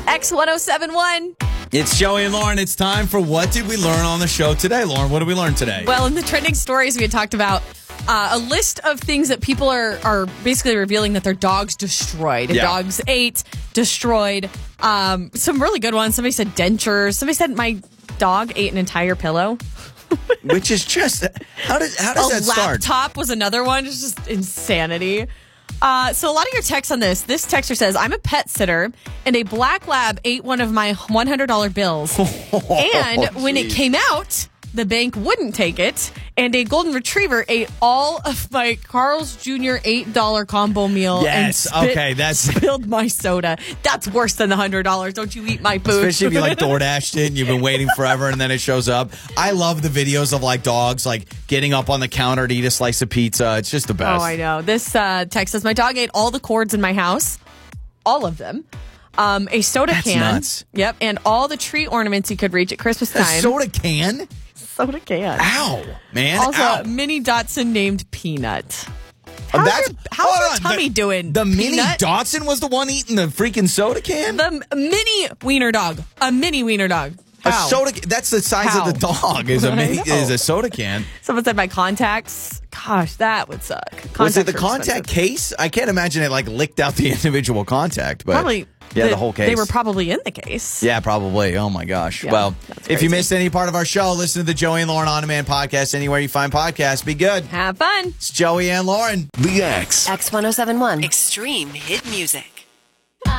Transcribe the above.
X1071. It's Joey and Lauren. It's time for What Did We Learn on the Show today? Lauren, what did we learn today? Well, in the trending stories, we had talked about a list of things that people are basically revealing that their dogs destroyed. Yeah. Dogs ate, destroyed. Some really good ones. Somebody said dentures. Somebody said my dog ate an entire pillow. Which is just, how does that start? Laptop was another one. It's just insanity. So a lot of your texts on this. This texter says, I'm a pet sitter, and a black lab ate one of my $100 bills. And when it came out, the bank wouldn't take it, and a golden retriever ate all of my Carl's Jr. $8 combo meal. Yes, and okay, that's spilled my soda. That's worse than the $100. Don't you eat my food? Especially if you like DoorDashed it and you've been waiting forever and then it shows up. I love the videos of like dogs like getting up on the counter to eat a slice of pizza. It's just the best. Oh, I know. This text says, my dog ate all the cords in my house. All of them. A soda can. Nuts. Yep. And all the tree ornaments you could reach at Christmas time. A soda can? Soda can. Ow, man. Also, Ow. a mini Dotson named Peanut. How's Hold your on, tummy doing? The mini Peanut? Dotson was the one eating the freaking soda can? The mini wiener dog. A mini wiener dog. How? A soda. That's the size How? of the dog. Is a I mini know. is a soda can. Someone said my contacts. Gosh, that would suck. Was it the Contacts are contact expensive. case? I can't imagine it like licked out the individual contact, but Probably. yeah, the whole case. They were probably in the case. Yeah, probably. Oh my gosh. Yeah, well, that's if you crazy. missed any part of our show, listen to the Joey and Lauren On Demand podcast anywhere you find podcasts. Be good. Have fun. It's Joey and Lauren. The X. X1071. Extreme hit music.